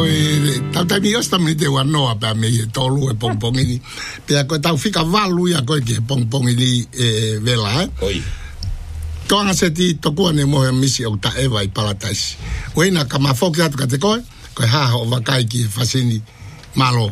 tau tai mi osta mi te wanoa pa me tolu e pongpongini. Pea koe tau fika valu ia koe ke pongpongini vela. Oi. Toanga se ti tokua ne mohe misi o ta ewa I palataisi. Weina ka mafoki atu ka te koe haha o wakai ki fasini malo.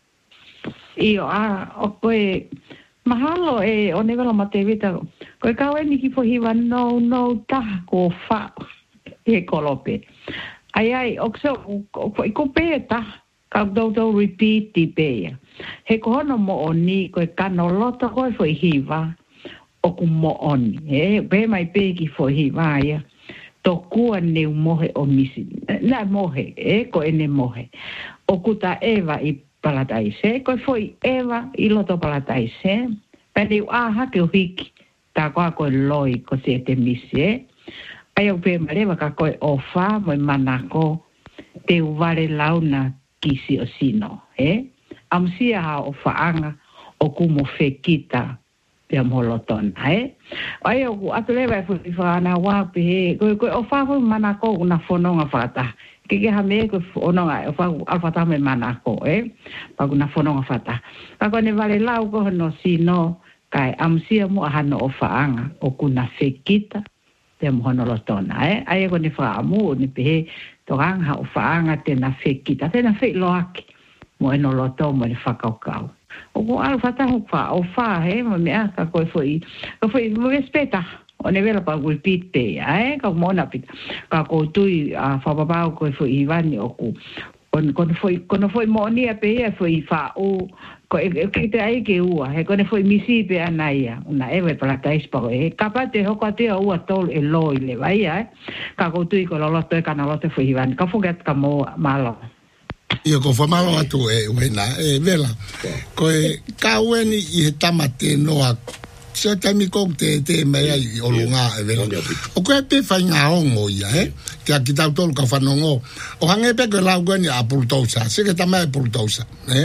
Io o koe mahalo e o nevela ma te vita. Koe kawe ni ki fohiwa no taha ko wha e kolope. Ai, okso ko peta ka do repeat ti pe. He kono mo oni ko kanolota ko foi hiva o ku mo oni. Be mai pe ki foi hiva ya. To ku ne mohe o misi. Na mohe ko ene mohe. O kuta Eva I palataise ko foi Eva I loto palataise. Pele aha ke hiki ta ko loi ko se te misi. Ai o pe mareva ka koe ofa mo manako te uvare launa kisi o sino, Amsia ha o faanga o kumo fekita pe molotona, Ai o atuleva fu fana wapi koe ofa mo manako una fononga fata. Ke ha me ko ononga ofa alfata me manako, Pa una fononga fata. Pa ko ne vale lau ko no sino kai amsia mo hano o faanga o kuna fekita te mohonolotona, Ai ko ni whaamu, ni pehe, toranga o whaanga te na whekita, te na wheloaki, mo enoloto, mo ni whakaukau. O ko alwhatahu o wha, mo mea, ka koe mo respeta, o ne vela pa repeat te, ka mona pita, ka ko tui whapapau koe foi Ivani, o ku, kono foi monia pehe, foi whao, ko te ai ke ua he kone foi misi pe anaia una ewe para tais pa e kapate ho ka te ua tol e loi le vai ka ko tui ko lo to kana lo te foi Ivan ka fogat ka mo malo io ko fa malo atu wena vela ko ka weni I tamate no a se tami ko te mai o lunga vela o ko te fa nga ongo ia que aqui tá todo ka fanongo o hange pe ko la gweni a pultosa se que tamai pultosa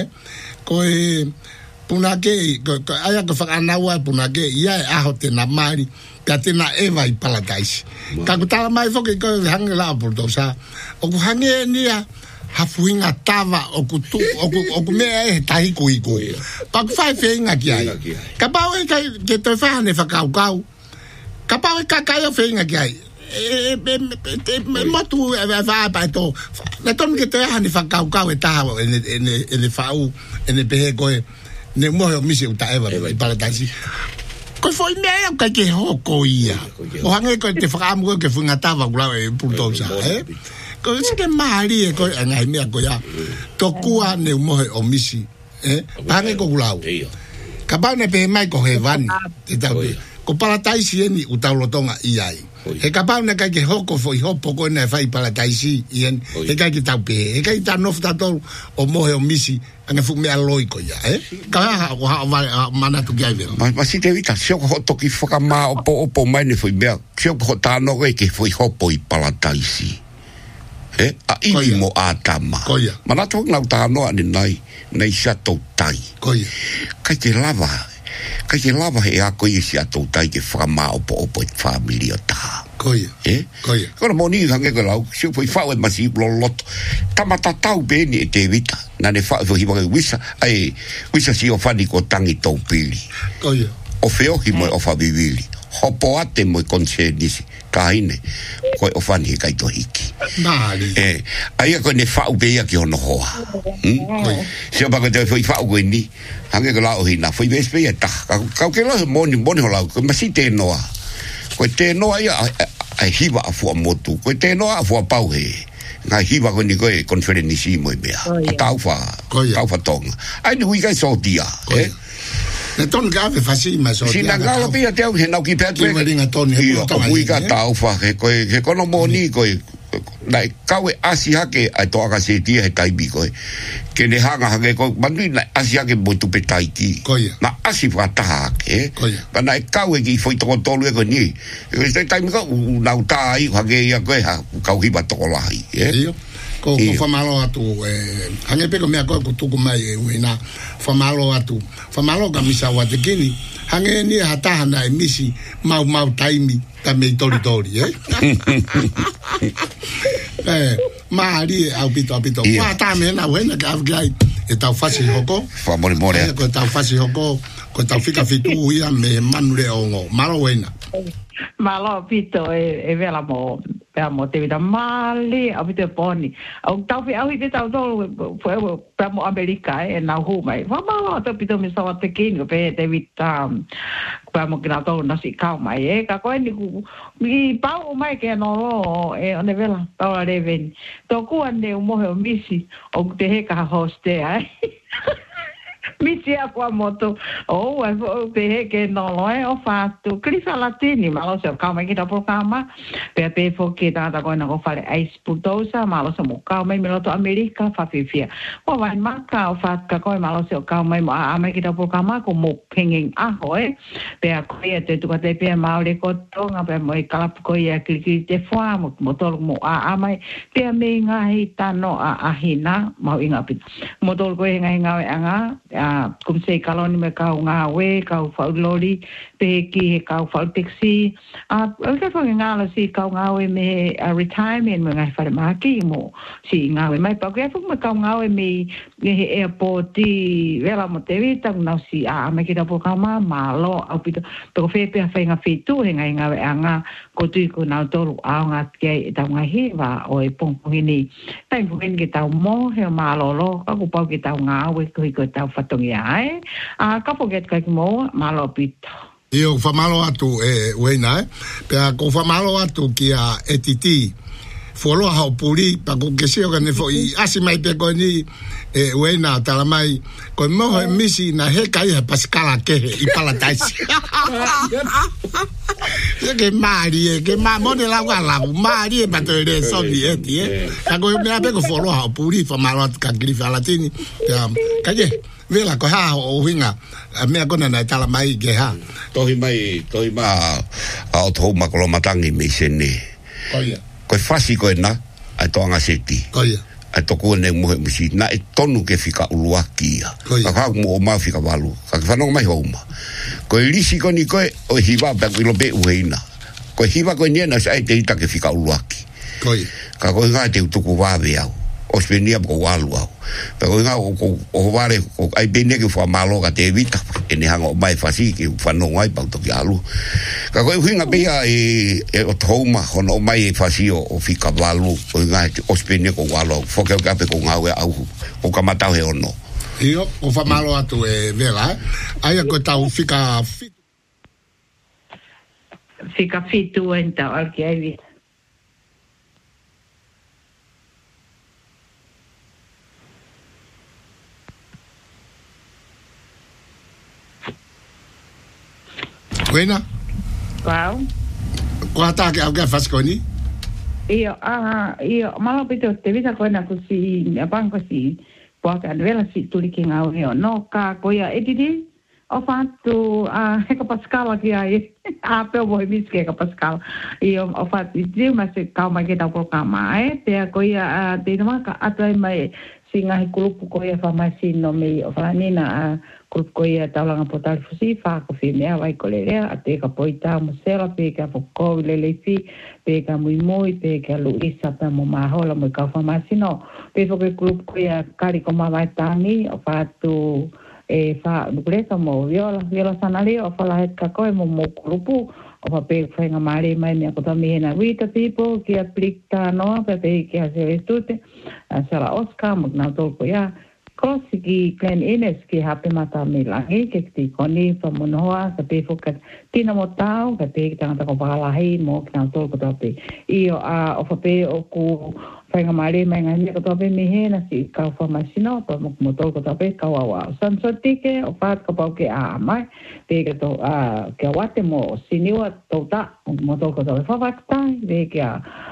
koe punake aya ko whakanaua punake ia aho te na mari ka te na Eva I palataisi ka kutala mai foke koe hange la pultosa o ku hange nia hafuinga tava o ku mea tahi kuiku pa ku whai whenga ki ai ka pao ke toi whahane whakaukau ka pao ka kai o whenga ki ai motu vai to na ton ke te hani whakaukau taha ene whau ene pehe koe ne mohe o misi uta Eva I palataisi koe foi mea kai ke hoko ia o hange koe te whakaamu koe ke whinga tawa kulau pultosa koe sike mahari koe angai mea koe ya to kua ne mohe o misi hange ko kulau ka pau ne pehe mai ko he vani ko palataisi eni utaulotonga iai he kapau na kai ke hoko foi hopo ko na fai palataisi ien he kai ki tau pe he kai ta nofta to o mohe o misi anga fu me aloi ko ya ka ha mana tu gai vela ma si te vita sio ko to ki foka ma opo mai ne foi bea sio ko ta no ke foi hopo I palataisi a ini mo atama mana to na ta no ani nei sa to tai kai te lava he a ko isi ato tai ke whama opo family o ta. Koia. Kona moni hange ko lau, siu foi whao e masi lo lot. Tamata tau beni e te vita. Nane whao hiwa ke wisa si o whani ko tangi tau pili. Koia. O wheo hi mo o whabibili. Hopo ate mo konsenisi. Kahine. Koe o whani he kai to hiki. Maali. Aia ko ne whao beia ki hono hoa. Siu bako te whao koe ni. Hange ko lau hina, foi vespe ia ta. Kau ke lau moni ho lau, ko masi te noa. Ko te noa ia ai hiwa a fua motu, ko te noa a fua pau he. Nga hiwa ko ni koe konferenisi mo I mea. Tau fa tonga. Ai ni hui kai sotia, Ne ton gave fasi ma sotia. Sina galo pia te au he nau ki pea tue. Ko hui ka tau fa, he kono moni koe. Nai kawe asi hake ai toaka se tia he taibi koe. Ke ne hanga hake koe manui nai asi hake mo tupe taiki. Na asi whataha hake. Pa nai kawe ki foi toko tolu e koe ni. E koe taimi ka unau taa i hake ia koe ha kau hiba toko lahi. Ko whamalo atu hange peko mea koe ko tuku mai uina whamalo atu. Whamalo ka misa wa te kini hange ni hata na misi mau taimi ta me tori mari au pito wa ta me na wena ka gai e tau fasi hoko fa mori ko tau fasi hoko ko tau fika fitu ia me manure ongo malo wena malo pito e vela mo pe mo te vida mali a pito poni au tau fi au te tau do pe mo America e na hu mai va malo te pito mi sa te kin pe te vita pa mo kina to na si kau mai e ka ko ni ku mi pau mai ke no e one vela pa le ven to ku ane mo he misi o te he ka hoste ai misi a kwa moto o te he ke no loe o fatu krisa latini malo se kau mai kita programa pe fo ke ta ko na ko fale ice putosa malo se mo kau mai melo to America fa fifia o vai maka o fat ka ko malo se kau mai a mai kita programa ko mo hanging a hoe pe a ko e te tu ka te pe mau le ko tonga pe mo kala ko ia ki te fwa mo to mo a mai pe me nga hi tano a hina mau inga pit mo to ko nga anga kum se kaloni me kau nga we kau fa lori pe ki kau fa taxi ka fa nga la si kau nga we me retirement me nga fa ma ki mo si nga we mai pa ko fa me kau nga we me airport ti vela mo te vita na si me ki da po kama malo au pito to fe pe fa nga fitu nga we anga ko tu ko na to nga ke ta nga hi va o e pong ni tai fu ki ta mo he malo lo ka ko pa ki ta nga we ko ta fa ai ka forget ka mo malo pito io fa malo atu wena pe ko fa malo atu ki a etiti folo ha puri pa ko ke se o ne fo i asi mai pe ko ni wena tala mai ko mo misi na he kai ha paskala ke i pala taisi ke mari ke ma mo de la mari pa to de so di ka ko me pe ko folo ha puri fa malo ka grifa latini ka je vela ko ha o hinga me ko na tala mai ke ha tohi ma a to ma ko matangi me sene oia ko fasi ko na a to nga seti oia a to ko ne mo musi na e tonu ke fika uluaki ka ka mo ma fika valu ka fa no mai homa ko lisi ko ni ko o hiva ba ko lo be uina ko hiva ko ni na sai te ita ke fika uluaki oia ka ko nga te tu ko va ve o spenia ko walu pero nga o vale o ai bene que foi malo ka te evita ene hanga o mai fasi que fa no ai pa to alu ka ko hinga be e o toma hono mai fasi o fika valu o nga o spenia ko walu fo que ka pe ko nga o ka mata he ono io o fa malo atu vela ai ko ta fika fitu enta al que ai Buena. Wow. Quanta che ha fatto ni? Io malo pito te vita con così a banco sì. Poi a vela si tu li che io no ca coia edidi ho fatto ecco Pascal che hai per voi mi che Pascal io ho fatto il ma se calma che da programma per coia de ma a dai mai singa i grupo coia fa mai sino me o fa nina grupo coia talanga portal fusi fa ko fi me vai colere a te ka poita mo sera pe ka fo le fi pe ka muy pe ka Luisa pa mo ma hola mo ka fa mai sino pe fo ke grupo coia kari ko ma vai tani o fa tu fa dupresa mo viola sanali o fa la het ka ko mo grupo o fa pe fa nga mare mai me ko tami na vita tipo que aplica no pe que hace estute sala Oscar mo na to ko ya Kosiki Glen Innes ki hape mata me langi ke ti koni fa monoa sa pe fo ka tina mo tau ka te tanga ko bala hei mo ka to ko tape io o fa pe o ku fa nga mare mai nga ko tape me he na si ka fa masino pa mo to ko tape ka wa san so tike o fa ka pa ke mai pe ke to ke wate mo siniwa to ta mo to ko tape fa vakta de ke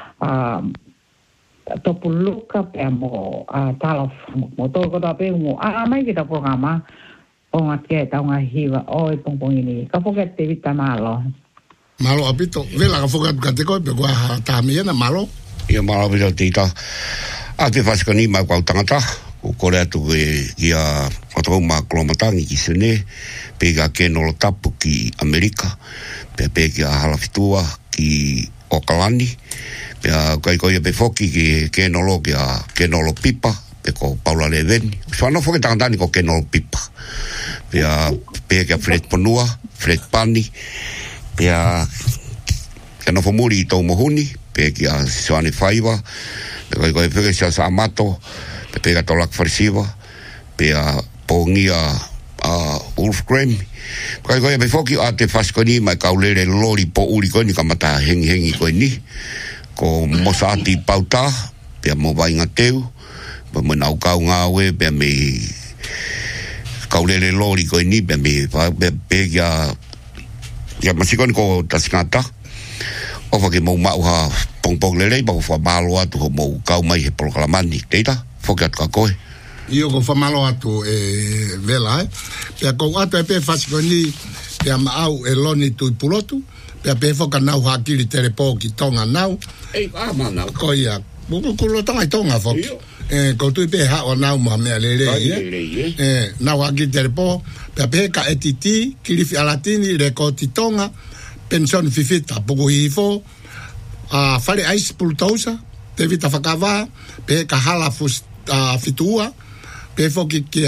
topuluka pe mo talo mo to ko tape mo mai ke ta programa o ngate ta nga hiva o pong ini ka foka te vita malo apito vela ka foka ka te ko pe ko ta mi na malo ia malo vela te ta a te fasi ko ni ma ko tangata o kore atu ia atau maklomatangi ki sene pega kenolo tapu ki Amerika pega halafitua ki Okalani pea kai be foki ki kenolo pipa peko Paula Leveni sono foki tangani ko kenolo pipa pega Fred Ponua Fred Pani pea no fomuri to mohuni pega Soane Faiva kai pega sa amato pega tolak farsiva pea pongia Ulf Graham kai be foki ate faskoni mai kaulere lori po uri ko ni kamata hengi ko ni ko mosati pauta pea mo vai ngateu ba menau kau ngawe be me kaulere lori ko ni be me pega ya masikon ko tasngata o fa ke mo ha pong lele ba fa malo atu mo kau mai he proklamani teita fokat ka koe io ko fa malo atu vela pe ko atu pe fasikoni pe mau eloni tu pulotu pe foka nau hakili telepo ki tonga nau mana ko ia ko lo tonga tonga fo ko tu pe ha o nau ma me lele nau hakili telepo pe ka etiti kilifi alatini rekoti tonga pension fifita pogo hifo fale ais pultosa te vita fakava pe ka hala fitua pe foki ki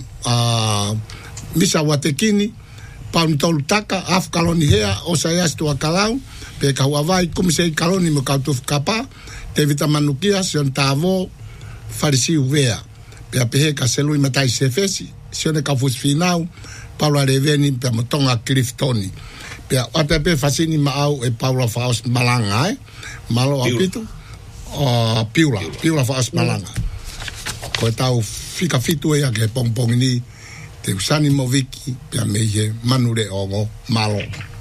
misa watekini pauntol taka af kaloni hea o sayas tu akalau pe ka wavai kumise kaloni mo ka tu kapa te vita manukia sion tavo farisi uvea pe ka selui matai sefesi sione ka fus finau Paula Reveni pe motonga Cliftoni pe ape fasini mau e Paula Faust Malanga malo apito Piula Faust Malanga ko tau fika fitu e ke pongpong ni te usani moviki pe meje manure ongo malo